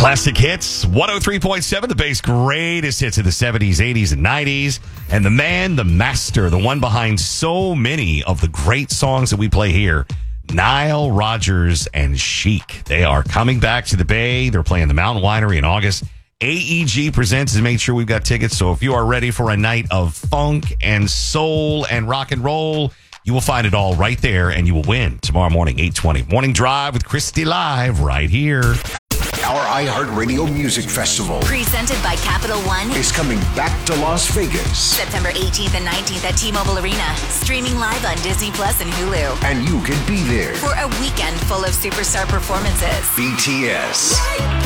Classic hits, 103.7, the base greatest hits of the 70s, 80s, and 90s. And the man, the master, the one behind so many of the great songs that we play here, Nile Rodgers and Chic. They are coming back to the Bay. They're playing the Mountain Winery in August. AEG Presents has made sure we've got tickets. So if you are ready for a night of funk and soul and rock and roll, you will find it all right there, and you will win tomorrow morning, 8:20. Morning Drive with Christy Live right here. Our iHeartRadio Music Festival presented by Capital One is coming back to Las Vegas. September 18th and 19th at T-Mobile Arena. Streaming live on Disney Plus and Hulu. And you can be there for a weekend full of superstar performances. BTS,